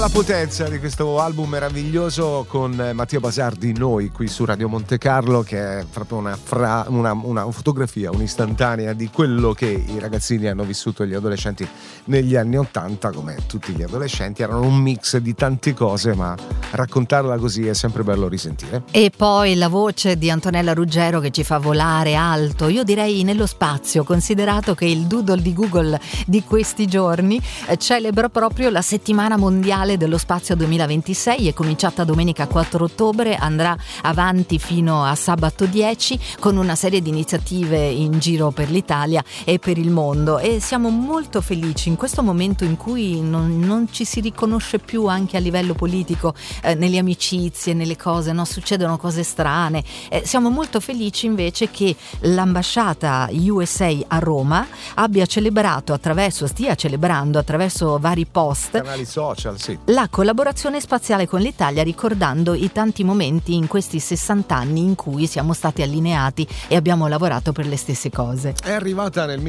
La potenza di questo album meraviglioso con Mattia Basardi, Noi, qui su Radio Monte Carlo, che è proprio una fotografia, un'istantanea di quello che i ragazzini hanno vissuto, gli adolescenti negli anni '80. Come tutti gli adolescenti erano un mix di tante cose, ma raccontarla così è sempre bello risentire. E poi la voce di Antonella Ruggero che ci fa volare alto, io direi nello spazio, considerato che il doodle di Google di questi giorni celebra proprio la settimana mondiale dello spazio 2026. È cominciata domenica 4 ottobre, andrà avanti fino a sabato 10 con una serie di iniziative in giro per l'Italia e per il mondo, e siamo molto felici in questo momento in cui non ci si riconosce più anche a livello politico, nelle amicizie, nelle cose, no? Succedono cose strane. Siamo molto felici invece che l'ambasciata USA a Roma stia celebrando attraverso vari post, canali social, sì, la collaborazione spaziale con l'Italia, ricordando i tanti momenti in questi 60 anni in cui siamo stati allineati e abbiamo lavorato per le stesse cose. È arrivata nel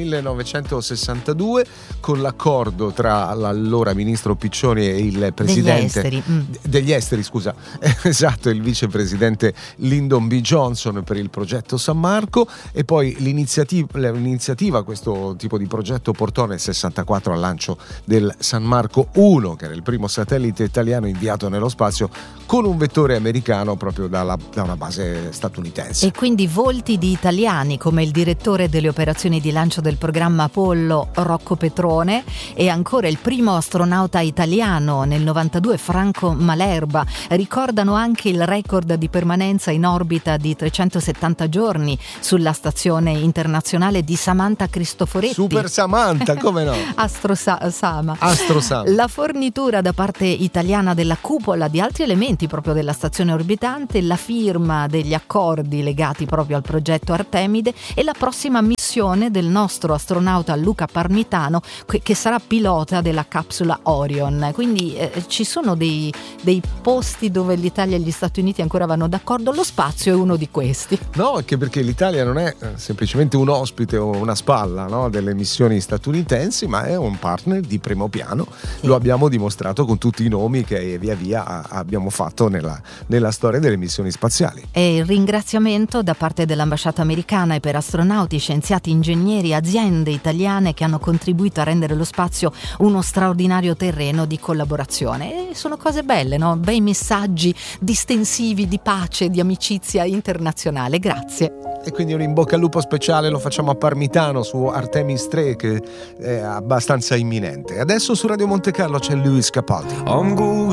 1962 con l'accordo tra l'allora ministro Piccioni e il presidente degli esteri, scusa, esatto, il vicepresidente Lyndon B. Johnson per il progetto San Marco, e poi l'iniziativa, questo tipo di progetto, portò nel 64 al lancio del San Marco 1, che era il primo satellite italiano inviato nello spazio con un vettore americano proprio da una base statunitense. E quindi volti di italiani come il direttore delle operazioni di lancio del programma Apollo, Rocco Petrone, e ancora il primo astronauta italiano nel 92, Franco Malerba, ricordano anche il record di permanenza in orbita di 370 giorni sulla stazione internazionale di Samantha Cristoforetti. Super Samantha, come no? Astro Sama. La fornitura da parte italiana della cupola di altri elementi proprio della stazione orbitante, la firma degli accordi legati proprio al progetto Artemide e la prossima missione del nostro astronauta Luca Parmitano, che sarà pilota della capsula Orion. Quindi ci sono dei posti dove l'Italia e gli Stati Uniti ancora vanno d'accordo. Lo spazio è uno di questi. No, anche perché l'Italia non è semplicemente un ospite o una spalla, no, delle missioni statunitensi, ma è un partner di primo piano. Sì. Lo abbiamo dimostrato con tutti i nomi che via via abbiamo fatto nella storia delle missioni spaziali. E il ringraziamento da parte dell'ambasciata americana e per astronauti, scienziati, ingegneri, aziende italiane che hanno contribuito a rendere lo spazio uno straordinario terreno di collaborazione. E sono cose belle, no? Bei messaggi distensivi di pace, di amicizia internazionale. Grazie. E quindi un in bocca al lupo speciale lo facciamo a Parmitano su Artemis 3, che è abbastanza imminente. Adesso su Radio Monte Carlo c'è Lewis Capaldi.